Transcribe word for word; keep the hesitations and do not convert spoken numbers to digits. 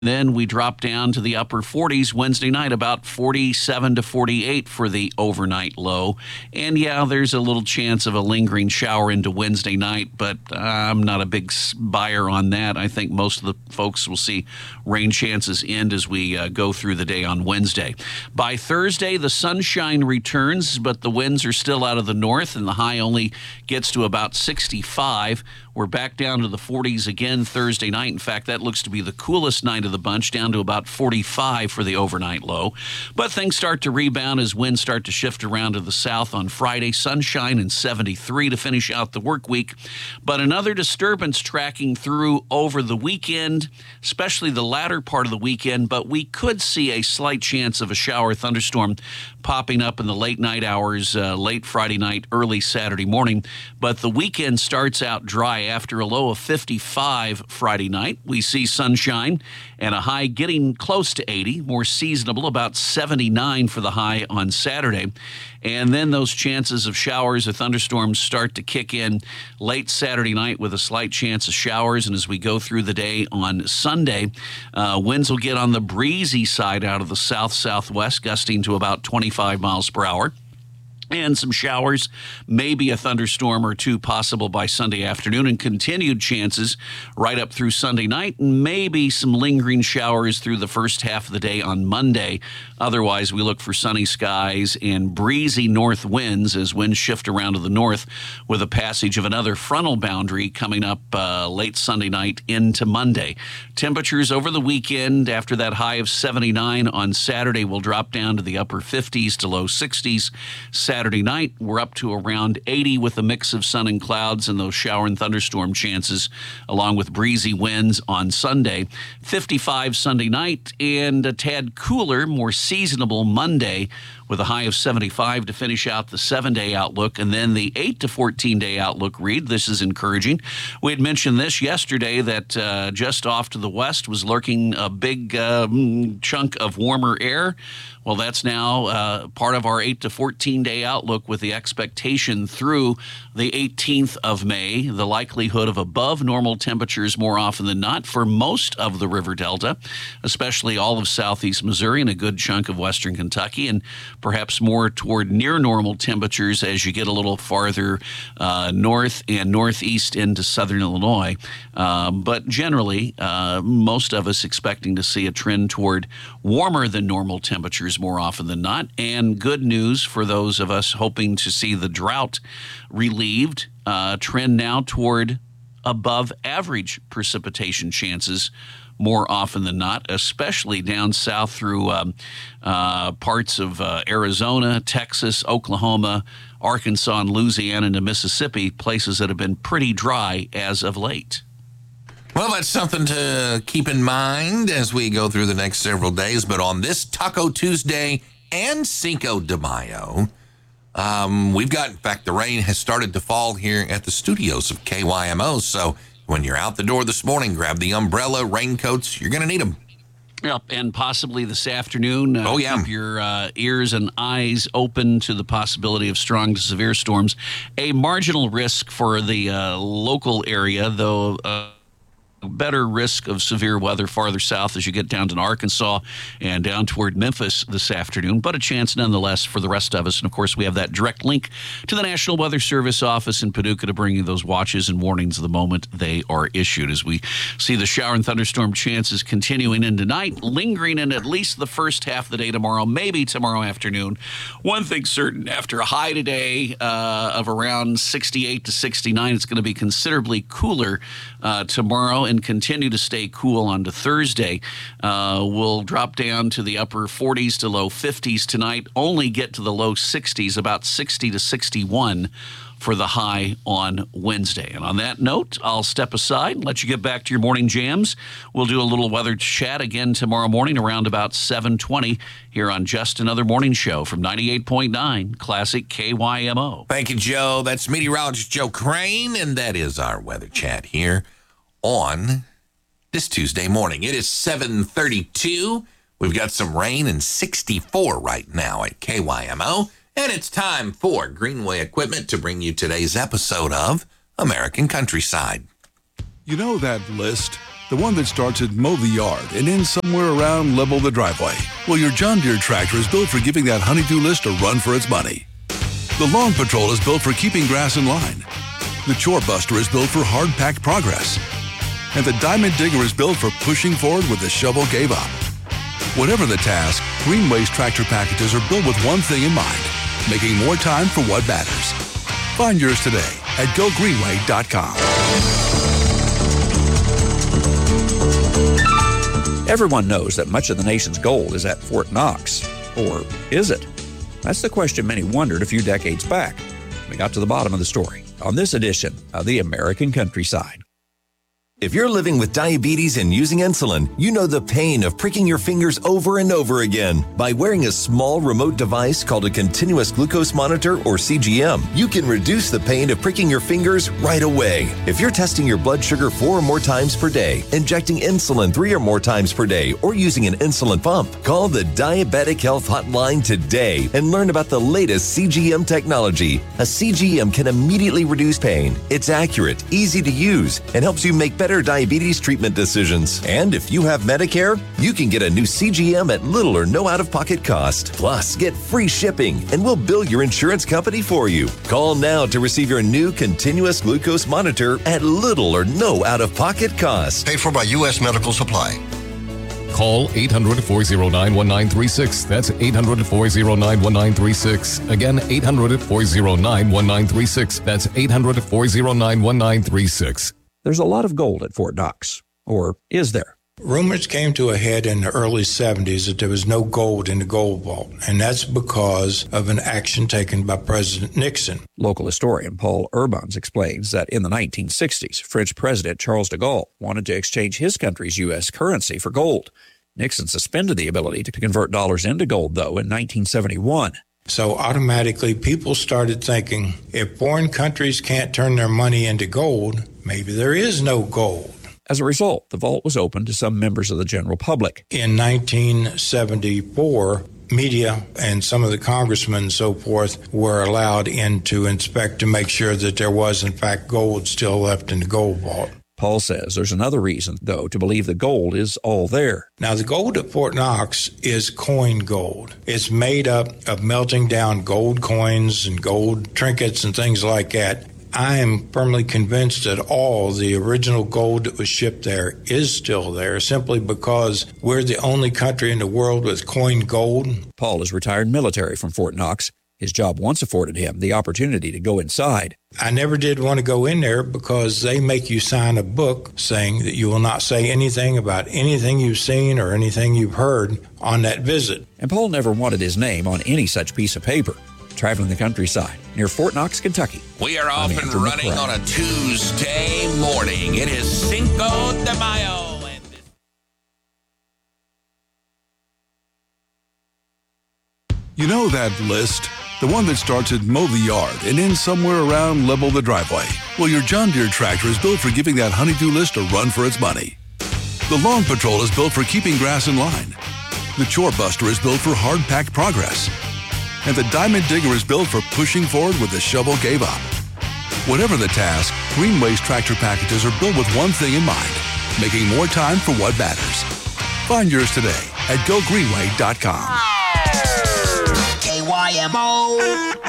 Then we drop down to the upper forties Wednesday night, about forty-seven to forty-eight for the overnight low. And yeah, there's a little chance of a lingering shower into Wednesday night, but I'm not a big buyer on that. I think most of the folks will see rain chances end as we uh, go through the day on Wednesday. By Thursday, the sunshine returns, but the winds are still out of the north, and the high only gets to about sixty-five. We're back down to the forties again Thursday night. In fact, that looks to be the coolest night of the bunch, down to about forty-five for the overnight low. But things start to rebound as winds start to shift around to the south on Friday. Sunshine and seventy-three to finish out the work week. But another disturbance tracking through over the weekend, especially the latter part of the weekend. But we could see a slight chance of a shower thunderstorm popping up in the late night hours, uh, late Friday night, early Saturday morning. But the weekend starts out dry. After a low of fifty-five Friday night, we see sunshine and a high getting close to eighty, more seasonable, about seventy-nine for the high on Saturday. And then those chances of showers or thunderstorms start to kick in late Saturday night with a slight chance of showers. And as we go through the day on Sunday, uh, winds will get on the breezy side out of the south-southwest, gusting to about twenty-five miles per hour. And some showers, maybe a thunderstorm or two possible by Sunday afternoon, and continued chances right up through Sunday night, and maybe some lingering showers through the first half of the day on Monday. Otherwise, we look for sunny skies and breezy north winds as winds shift around to the north with a passage of another frontal boundary coming up uh, late Sunday night into Monday. Temperatures over the weekend after that high of seventy-nine on Saturday will drop down to the upper fifties to low sixties. Saturday night, we're up to around eighty with a mix of sun and clouds and those shower and thunderstorm chances, along with breezy winds on Sunday. fifty-five Sunday night and a tad cooler, more seasonable Monday with a high of seventy-five to finish out the seven-day outlook. And then the eight to fourteen-day outlook read. This is encouraging. We had mentioned this yesterday that uh, just off to the west was lurking a big um, chunk of warmer air. Well, that's now uh, part of our eight to fourteen-day outlook with the expectation through the eighteenth of May, the likelihood of above normal temperatures more often than not for most of the river delta, especially all of southeast Missouri and a good chunk of western Kentucky, and perhaps more toward near normal temperatures as you get a little farther uh, north and northeast into southern Illinois. Um, but generally, uh, most of us expecting to see a trend toward warmer than normal temperatures more often than not. And good news for those of us hoping to see the drought relieved, uh, trend now toward above average precipitation chances more often than not, especially down south through um, uh, parts of uh, Arizona, Texas, Oklahoma, Arkansas, and Louisiana into Mississippi, places that have been pretty dry as of late. Well, that's something to keep in mind as we go through the next several days. But on this Taco Tuesday and Cinco de Mayo, um, we've got, in fact, the rain has started to fall here at the studios of K Y M O. So when you're out the door this morning, grab the umbrella, raincoats. You're going to need them. Yep, and possibly this afternoon. Uh, oh, yeah. Keep your uh, ears and eyes open to the possibility of strong to severe storms. A marginal risk for the uh, local area, though. Uh, better risk of severe weather farther south as you get down to Arkansas and down toward Memphis this afternoon, but a chance nonetheless for the rest of us. And of course, we have that direct link to the National Weather Service office in Paducah to bring you those watches and warnings the moment they are issued. As we see the shower and thunderstorm chances continuing in tonight, lingering in at least the first half of the day tomorrow, maybe tomorrow afternoon. One thing certain, after a high today uh, of around sixty-eight to sixty-nine, it's going to be considerably cooler uh, tomorrow and continue to stay cool on to Thursday. Uh, we'll drop down to the upper forties to low fifties tonight, only get to the low sixties, about sixty to sixty-one for the high on Wednesday. And on that note, I'll step aside and let you get back to your morning jams. We'll do a little weather chat again tomorrow morning around about seven twenty here on Just Another Morning Show from ninety-eight point nine Classic K Y M O. Thank you, Joe. That's meteorologist Joe Crane, and that is our weather chat here on this Tuesday morning. It is seven thirty-two. We've got some rain and sixty-four right now at K Y M O. And it's time for Greenway Equipment to bring you today's episode of American Countryside. You know that list? the one that starts at mow the yard and ends somewhere around level the driveway. Well, your John Deere tractor is built for giving that honey-do list a run for its money. The Lawn Patrol is built for keeping grass in line. The Chore Buster is built for hard-packed progress. And the Diamond Digger is built for pushing forward with the shovel gave up. Whatever the task, Green Way's tractor packages are built with one thing in mind, making more time for what matters. Find yours today at go greenway dot com. Everyone knows that much of the nation's gold is at Fort Knox. Or is it? That's the question many wondered a few decades back. We got to the bottom of the story on this edition of the American Countryside. If you're living with diabetes and using insulin, you know the pain of pricking your fingers over and over again. By wearing a small remote device called a continuous glucose monitor, or C G M, you can reduce the pain of pricking your fingers right away. If you're testing your blood sugar four or more times per day, injecting insulin three or more times per day, or using an insulin pump, call the Diabetic Health Hotline today and learn about the latest C G M technology. A C G M can immediately reduce pain. It's accurate, easy to use, and helps you make better diabetes treatment decisions. And if you have Medicare, you can get a new C G M at little or no out-of-pocket cost. Plus, get free shipping, and we'll bill your insurance company for you. Call now to receive your new continuous glucose monitor at little or no out-of-pocket cost. Paid for by U S Medical Supply. Call eight hundred, four oh nine, one nine three six. That's eight hundred, four oh nine, one nine three six. Again, eight hundred, four oh nine, one nine three six. That's eight hundred, four oh nine, one nine three six. There's a lot of gold at Fort Knox. Or is there? Rumors came to a head in the early seventies that there was no gold in the gold vault, and that's because of an action taken by President Nixon. Local historian Paul Urbans explains that in the nineteen sixties, French President Charles de Gaulle wanted to exchange his country's U S currency for gold. Nixon suspended the ability to convert dollars into gold, though, in nineteen seventy-one. So automatically people started thinking, if foreign countries can't turn their money into gold, maybe there is no gold. As a result, the vault was open to some members of the general public. In nineteen seventy-four, media and some of the congressmen and so forth were allowed in to inspect to make sure that there was, in fact, gold still left in the gold vault. Paul says there's another reason, though, to believe the gold is all there. Now, the gold at Fort Knox is coin gold. It's made up of melting down gold coins and gold trinkets and things like that. I am firmly convinced that all the original gold that was shipped there is still there, simply because we're the only country in the world with coined gold. Paul is retired military from Fort Knox. His job once afforded him the opportunity to go inside. I never did want to go in there because they make you sign a book saying that you will not say anything about anything you've seen or anything you've heard on that visit. And Paul never wanted his name on any such piece of paper. Traveling the countryside near Fort Knox, Kentucky. We are off and running on a Tuesday morning. It is Cinco de Mayo. You know that list? The one that starts at mow the yard and ends somewhere around level the driveway. Well, your John Deere tractor is built for giving that honey-do list a run for its money. The Lawn Patrol is built for keeping grass in line. The Chore Buster is built for hard-packed progress. And the Diamond Digger is built for pushing forward with the shovel gave up. Whatever the task, Green Way's tractor packages are built with one thing in mind, making more time for what matters. Find yours today at go greenway dot com. K Y M O.